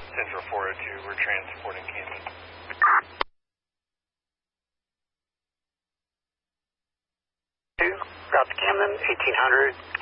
Central 402, we're transporting Camden. Route to Camden, 1800.